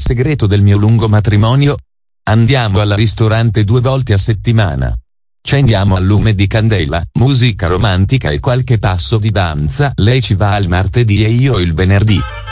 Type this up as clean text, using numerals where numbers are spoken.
segreto del mio lungo matrimonio? Andiamo al ristorante 2 volte a settimana. Scendiamo al lume di candela, musica romantica e qualche passo di danza. Lei ci va il martedì e io il venerdì.